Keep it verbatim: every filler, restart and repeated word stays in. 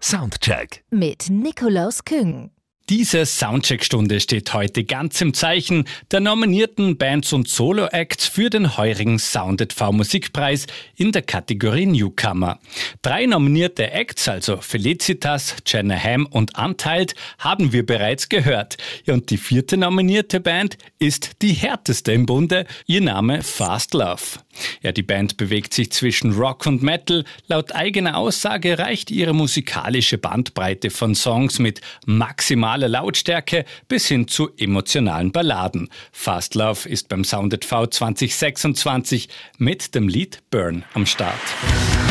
Soundcheck mit Nikolaus Küng. Diese Soundcheck-Stunde steht heute ganz im Zeichen der nominierten Bands und Solo-Acts für den heurigen Sound at V Musikpreis in der Kategorie Newcomer. Drei nominierte Acts, also Felicitas, Jenna Hamm und Untitled, haben wir bereits gehört. Ja, und die vierte nominierte Band ist die härteste im Bunde, ihr Name Fast Love. Ja, die Band bewegt sich zwischen Rock und Metal. Laut eigener Aussage reicht ihre musikalische Bandbreite von Songs mit maximaler Lautstärke bis hin zu emotionalen Balladen. Fast Love ist beim Sound at V zwanzig sechsundzwanzig mit dem Lied Burn am Start.